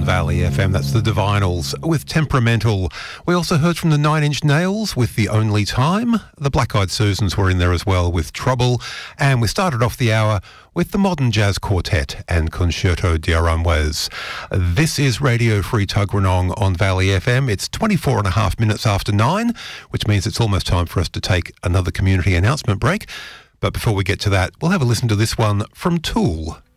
Valley FM. That's the Divinals with Temperamental. We also heard from the Nine Inch Nails with The Only Time. The Black Eyed Susans were in there as well with Trouble. And we started off the hour with the Modern Jazz Quartet and Concerto de Aranjuez. This is Radio Free Tuggeranong on Valley FM. It's 24 and a half minutes after 9, which means it's almost time for us to take another community announcement break. But before we get to that, we'll have a listen to this one from Tool.